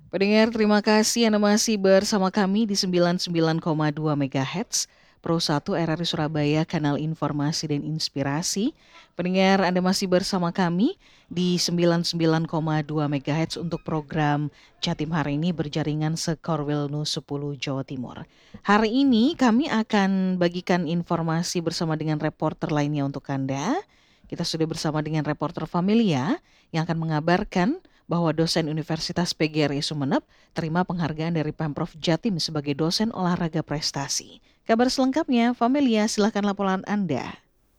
Pendengar, terima kasih Anda masih bersama kami di 99,2 MHz Pro 1 RRI Surabaya, kanal informasi dan inspirasi. Pendengar, Anda masih bersama kami di 99,2 MHz untuk program Jatim hari ini berjaringan Sekorwilnu 10 Jawa Timur. Hari ini kami akan bagikan informasi bersama dengan reporter lainnya untuk Anda. Kita sudah bersama dengan reporter Familia yang akan mengabarkan bahwa dosen Universitas PGRI Sumeneb terima penghargaan dari Pemprov Jatim sebagai dosen olahraga prestasi. Kabar selengkapnya, Familia, silakan laporan Anda.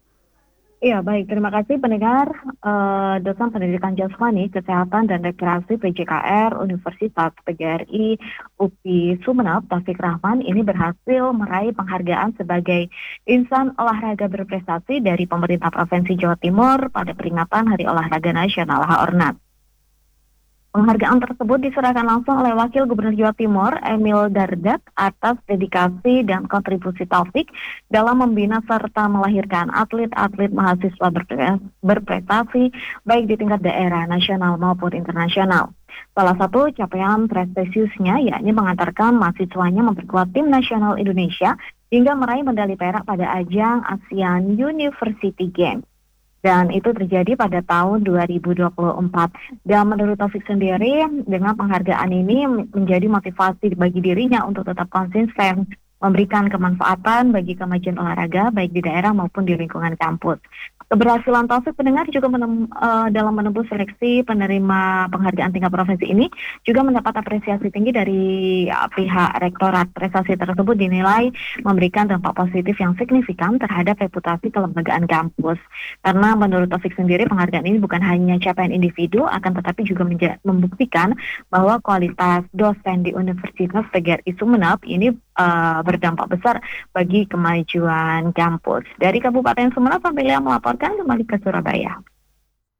Iya, baik. Terima kasih pendengar. Dosen Pendidikan Jasmani, Kesehatan dan Rekreasi PJKR Universitas PGRI UPI Sumeneb, Taufik Rahman, ini berhasil meraih penghargaan sebagai insan olahraga berprestasi dari pemerintah Provinsi Jawa Timur pada peringatan Hari Olahraga Nasional (HORNAS). Penghargaan tersebut diserahkan langsung oleh Wakil Gubernur Jawa Timur, Emil Dardak, atas dedikasi dan kontribusi Taufik dalam membina serta melahirkan atlet-atlet mahasiswa berprestasi baik di tingkat daerah, nasional maupun internasional. Salah satu capaian prestisiusnya yakni mengantarkan mahasiswanya memperkuat tim nasional Indonesia hingga meraih medali perak pada ajang ASEAN University Games. Dan itu terjadi pada tahun 2024. Dan menurut Taufik sendiri, dengan penghargaan ini menjadi motivasi bagi dirinya untuk tetap konsisten memberikan kemanfaatan bagi kemajuan olahraga baik di daerah maupun di lingkungan kampus. Keberhasilan Taufik pendengar juga dalam menembus seleksi penerima penghargaan tingkat provinsi ini juga mendapat apresiasi tinggi dari pihak rektorat. Prestasi tersebut dinilai memberikan dampak positif yang signifikan terhadap reputasi kelembagaan kampus. Karena menurut Taufik sendiri penghargaan ini bukan hanya capaian individu, akan tetapi juga membuktikan bahwa kualitas dosen di Universitas PGRI Sumeneb ini berdampak besar bagi kemajuan kampus. Dari Kabupaten Sumeneb, Familia melaporkan kembali ke Surabaya.